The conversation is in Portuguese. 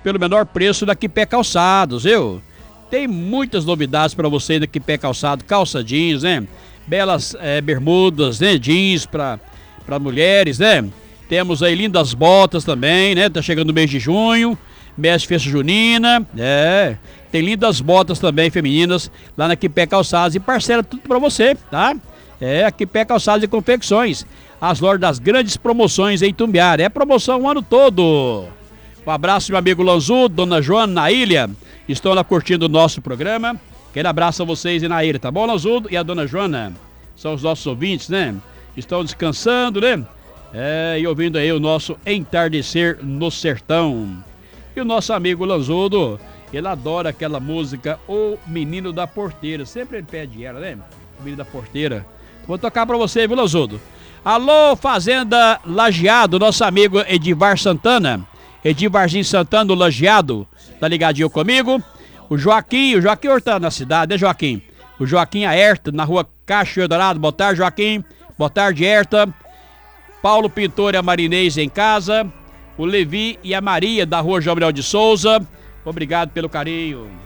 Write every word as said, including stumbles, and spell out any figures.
pelo menor preço da Quipé Calçados, viu? Tem muitas novidades para você na Quipé Calçado, calça jeans, né? Belas é, bermudas, né? Jeans para para mulheres, né? Temos aí lindas botas também, né? Tá chegando o mês de junho, mês de festa junina, é. Tem lindas botas também femininas lá na Quipé Calçados e parcela tudo para você, tá? É, a Quipé Calçados e Confecções, as lojas das grandes promoções em Itumbiara. É promoção o ano todo. Um abraço, meu amigo Lanzudo, dona Joana, na ilha. Estão lá curtindo o nosso programa. Aquele abraço a vocês e na ilha, tá bom, Lanzudo? E a dona Joana, são os nossos ouvintes, né? Estão descansando, né? É, e ouvindo aí o nosso Entardecer no Sertão. E o nosso amigo Lanzudo, ele adora aquela música O Menino da Porteira. Sempre ele pede ela, né? O Menino da Porteira. Vou tocar pra você, viu, Lanzudo? Alô, Fazenda Lajeado, nosso amigo Edivar Santana. Edivarzinho Santana, do Lajeado, tá ligadinho comigo? O Joaquim, o Joaquim tá na cidade, né, Joaquim? O Joaquim Aerta, na rua Cacho Dourado. Boa tarde, Joaquim. Boa tarde, Herta. Paulo Pintor e a Marinês em casa. O Levi e a Maria, da rua João Manuel de Souza. Obrigado pelo carinho.